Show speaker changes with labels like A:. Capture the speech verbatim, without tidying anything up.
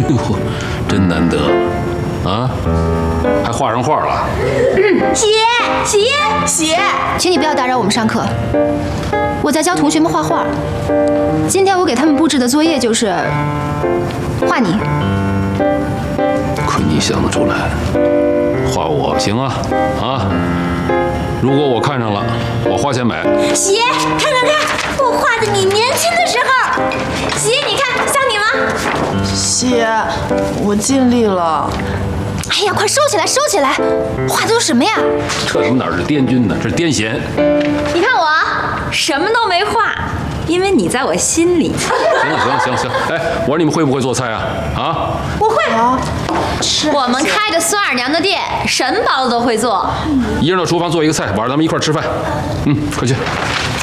A: 呦，真难得啊，还画上画了。
B: 姐，姐，姐，请你不要打扰我们上课，我在教同学们画画。今天我给他们布置的作业就是画你。
A: 亏你想得出来，画我行啊啊！如果我看上了，我花钱买。
B: 姐，看看看，我画的你年轻的时候。姐，你看像你吗？
C: 姐，我尽力了。
B: 哎呀，快收起来，收起来！画的都什么呀？
A: 这他妈哪是滇军呢？这是癫痫。
D: 你看我什么都没画，因为你在我心里。
A: 行了，行了，行了，行了。哎，我说你们会不会做菜啊？啊？
B: 我会。
C: 啊，是。
D: 我们开着孙二娘的店，什么包子都会做。
A: 一人到厨房做一个菜，晚上咱们一块儿吃饭。嗯，快去。